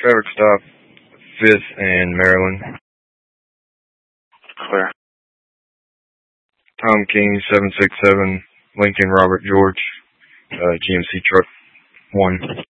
Traffic stop, 5th and Maryland. Clear. Tom King, 767, Lincoln Robert George, GMC truck 1.